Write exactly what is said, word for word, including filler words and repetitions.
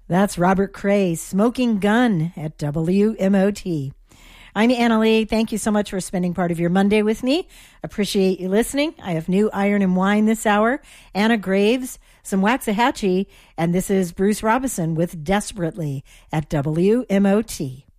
That's Robert Cray, Smoking Gun at W M O T. I'm Anna Lee. Thank you so much for spending part of your Monday with me. Appreciate you listening. I have new Iron and Wine this hour, Anna Graves, some Waxahachie, and this is Bruce Robison with Desperately at W M O T.